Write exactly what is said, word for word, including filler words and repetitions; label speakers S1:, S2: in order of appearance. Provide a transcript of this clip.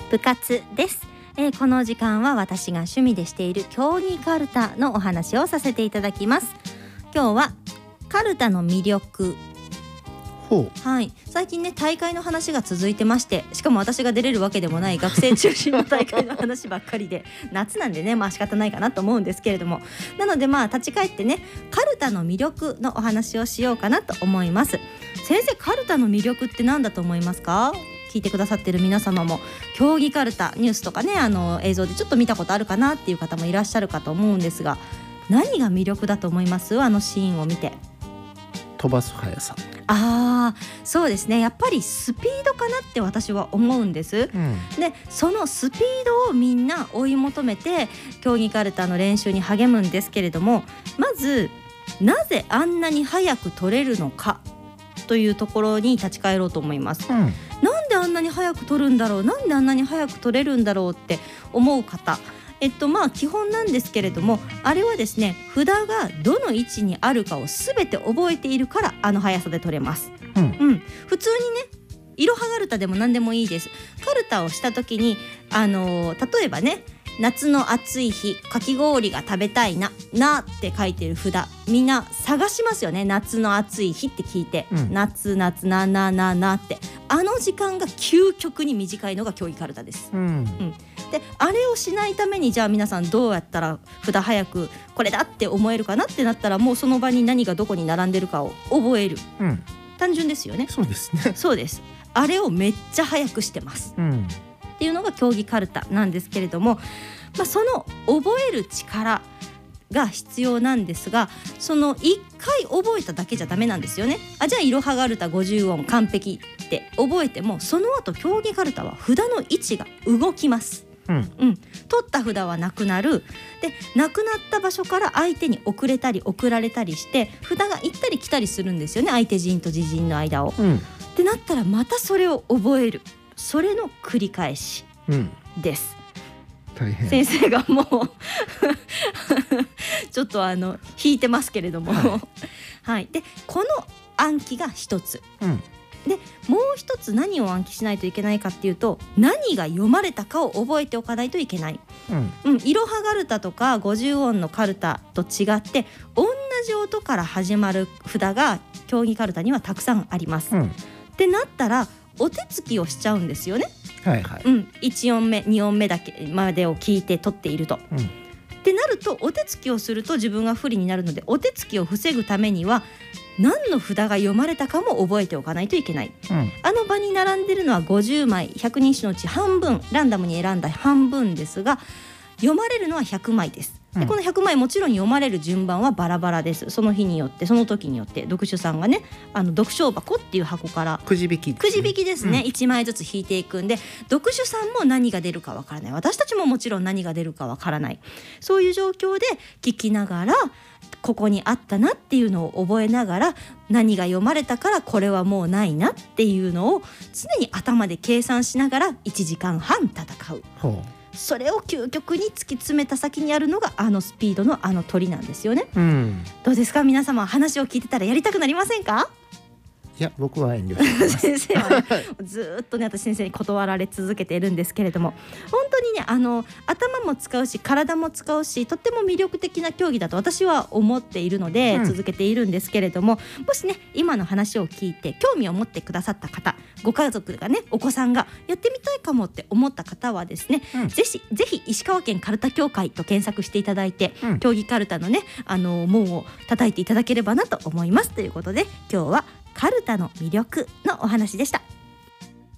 S1: 部活です。えー、この時間は私が趣味でしている競技カルタのお話をさせていただきます。今日はカルタの魅力。
S2: ほう。
S1: はい、最近ね大会の話が続いてまして、しかも私が出れるわけでもない学生中心の大会の話ばっかりで夏なんでね、まあ仕方ないかなと思うんですけれども、なのでまあ立ち返ってねカルタの魅力のお話をしようかなと思います。先生、カルタの魅力って何だと思いますか？聞いてくださってる皆様も競技カルタニュースとかね、あの映像でちょっと見たことあるかなっていう方もいらっしゃるかと思うんですが、何が魅力だと思います？あのシーンを見て。
S2: 飛ばす速さ。
S1: あー、そうですね、やっぱりスピードかなって私は思うんです、
S2: うん、
S1: でそのスピードをみんな追い求めて競技カルタの練習に励むんですけれども、まずなぜあんなに速く取れるのかというところに立ち返ろうと思います、
S2: うん、
S1: なんであんなに速く取るんだろう、なんであんなに速く取れるんだろうって思う方、えっとまあ基本なんですけれども、あれはですね、札がどの位置にあるかを全て覚えているからあの速さで取れます、
S2: うん
S1: うん、普通にねいろはカルタでも何でもいいです。カルタをした時に、あのー、例えばね、夏の暑い日かき氷が食べたいななって書いてる札、みんな探しますよね。夏の暑い日って聞いて、うん、夏夏ななななって、あの時間が究極に短いのが競技カルタです、
S2: うんうん、
S1: であれをしないために、じゃあ皆さんどうやったら札早くこれだって思えるかなってなったら、もうその場に何がどこに並んでるかを覚える、うん、単純ですよね。
S2: そうですね。
S1: そうです。あれをめっちゃ早くしてます、うん、っていうのが競技カルタなんですけれども、まあ、その覚える力が必要なんですが、そのいっかい覚えただけじゃダメなんですよね。あ、じゃあいろはカルタごじゅう音完璧って覚えても、その後競技カルタは札の位置が動きます、うんうん、取った札はなくなる。でなくなった場所から相手に送れたり送られたりして札が行ったり来たりするんですよね、相手陣と自陣の間を、うん、ってなったらまたそれを覚える、それの繰り返しです、うん、大変。先生がもうちょっとあの引いてますけれども、はいはい、でこの暗記が一つ、うんでもう一つ何を暗記しないといけないかっていうと、何が読まれたかを覚えておかないといけない、うんうん、いろはカルタとかごじゅう音のカルタと違って同じ音から始まる札が競技カルタにはたくさんあります、うん、ってなったらお手つきをしちゃうんですよね、はいはい、うん、いち音目に音目だけまでを聞いて取っていると、うん、ってなるとお手つきをすると自分が不利になるので、お手つきを防ぐためには何の札が読まれたかも覚えておかないといけない、うん、あの場に並んでるのはごじゅうまい、ひゃくにん種のうち半分、ランダムに選んだ半分ですが、読まれるのはひゃくまいです。でこのひゃくまいもちろん読まれる順番はバラバラです。その日によってその時によって読書さんがね、あの読書箱っていう箱から
S2: くじ引きですね、
S1: くじ引きですね、うん、いちまいずつ引いていくんで、読書さんも何が出るかわからない、私たちももちろん何が出るかわからない、そういう状況で聞きながらここにあったなっていうのを覚えながら、何が読まれたからこれはもうないなっていうのを常に頭で計算しながらいちじかんはん戦う。ほう。それを究極に突き詰めた先にあるのがあのスピードのあの鳥なんですよね、うん、どうですか皆様、話を聞いてたらやりたくなりませんか？
S2: いや僕は遠慮してます
S1: 先生は、ね、ずっとね私先生に断られ続けているんですけれども、本当にねあの頭も使うし体も使うし、とっても魅力的な競技だと私は思っているので続けているんですけれども、うん、もしね今の話を聞いて興味を持ってくださった方、ご家族がねお子さんがやってみたいかもって思った方はですね、うん、ぜひぜひ石川県カルタ協会と検索していただいて、うん、競技カルタのねあの門を叩いていただければなと思います。ということで今日はカルタの魅力のお話でした。